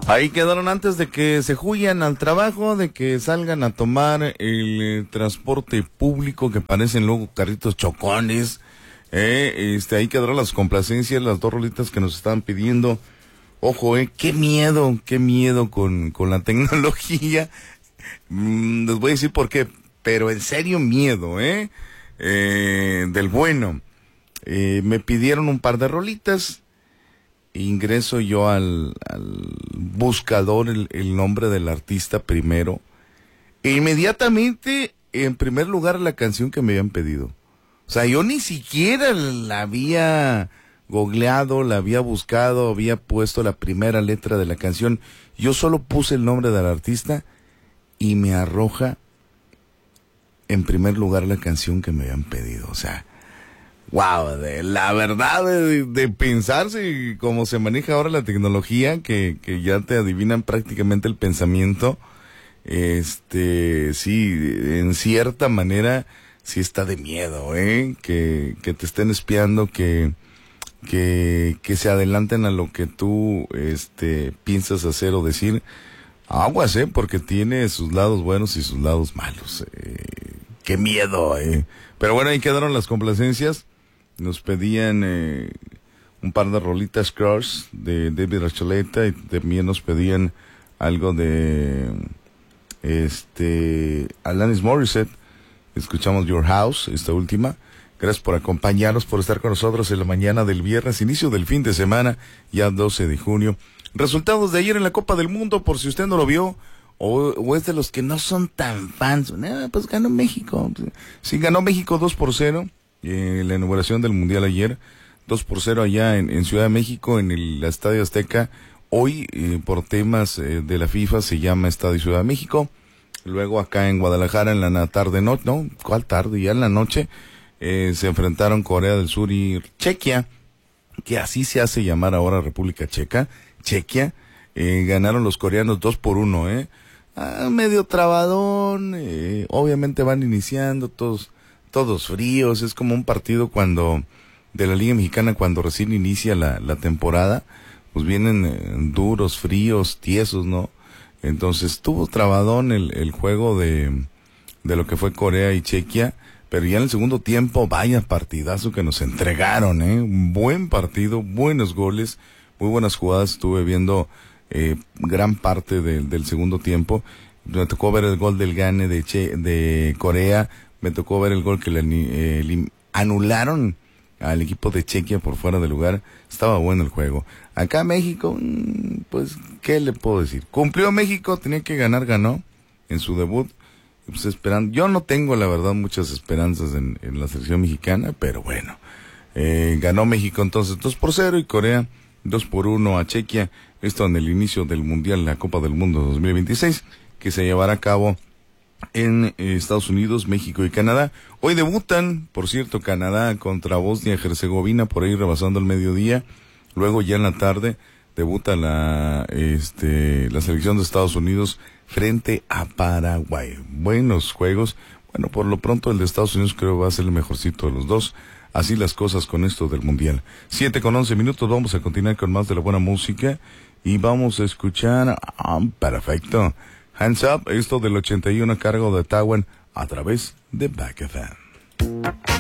Ahí quedaron antes de que se huyan al trabajo, de que salgan a tomar el transporte público, que parecen luego carritos chocones. Ahí quedaron las complacencias, las dos rolitas que nos estaban pidiendo. Ojo, qué miedo con la tecnología. Les voy a decir por qué, pero en serio miedo, del bueno. Me pidieron un par de rolitas. Ingreso yo al buscador el nombre del artista primero. E inmediatamente, en primer lugar, la canción que me habían pedido. O sea, yo ni siquiera la había googleado, la había buscado, había puesto la primera letra de la canción. Yo solo puse el nombre del artista y me arroja en primer lugar la canción que me habían pedido. O sea, wow, la verdad de pensarse cómo se maneja ahora la tecnología, que ya te adivinan prácticamente el pensamiento. Sí, en cierta manera sí está de miedo, que te estén espiando, que se adelanten a lo que tú piensas hacer o decir. Aguas, porque tiene sus lados buenos y sus lados malos. Qué miedo, Pero bueno, ahí quedaron las complacencias. Nos pedían un par de rolitas Crush de David Archuleta, y también nos pedían algo de Alanis Morissette. Escuchamos Your House, esta última. Gracias por acompañarnos, por estar con nosotros en la mañana del viernes, inicio del fin de semana, ya 12 de junio. Resultados de ayer en la Copa del Mundo, por si usted no lo vio, o es de los que no son tan fans. Pues ganó México. Sí, ganó México 2-0. La inauguración del Mundial ayer, 2-0 allá en Ciudad de México, en el Estadio Azteca. Hoy, por temas de la FIFA, se llama Estadio Ciudad de México. Luego acá en Guadalajara, en la tarde, no, ¿cuál tarde? Ya en la noche, se enfrentaron Corea del Sur y Chequia, que así se hace llamar ahora República Chequia. Ganaron los coreanos 2-1, medio trabadón, obviamente van iniciando todos fríos. Es como un partido de la Liga Mexicana cuando recién inicia la temporada, pues vienen duros, fríos, tiesos, ¿no? Entonces tuvo trabadón el juego de lo que fue Corea y Chequia, pero ya en el segundo tiempo, vaya partidazo que nos entregaron, un buen partido, buenos goles, muy buenas jugadas. Estuve viendo gran parte del segundo tiempo. Me tocó ver el gol del gane de Corea. Me tocó ver el gol que le anularon al equipo de Chequia por fuera de lugar. Estaba bueno el juego. Acá México, pues, ¿qué le puedo decir? Cumplió México, tenía que ganar, ganó en su debut. Pues esperando, yo no tengo la verdad muchas esperanzas en la selección mexicana, pero bueno, ganó México entonces 2-0 y Corea 2-1 a Chequia. Esto en el inicio del Mundial, la Copa del Mundo 2026, que se llevará a cabo en Estados Unidos, México y Canadá. Hoy debutan, por cierto, Canadá contra Bosnia-Herzegovina, por ahí rebasando el mediodía. Luego ya en la tarde debuta la selección de Estados Unidos frente a Paraguay. Buenos juegos. Bueno, por lo pronto el de Estados Unidos creo va a ser el mejorcito de los dos. Así las cosas con esto del Mundial. 7:11. Vamos a continuar con más de la buena música y vamos a escuchar, perfecto, Hands Up, esto del 81 a cargo de Tawan a través de Back FM.